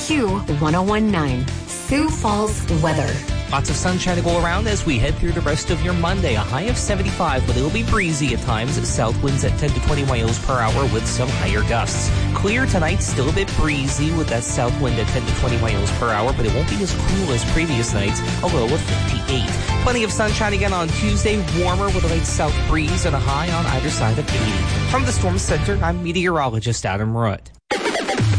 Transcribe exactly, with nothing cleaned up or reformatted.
Q one oh one point nine. Sioux Falls weather. Lots of sunshine to go around as we head through the rest of your Monday. A high of seventy-five, but it'll be breezy at times. South winds at ten to twenty miles per hour with some higher gusts. Clear tonight, still a bit breezy with that south wind at ten to twenty miles per hour, but it won't be as cool as previous nights, a low of fifty-eight. Plenty of sunshine again on Tuesday, warmer with a light south breeze and a high on either side of eighty. From the Storm Center, I'm meteorologist Adam Rudd.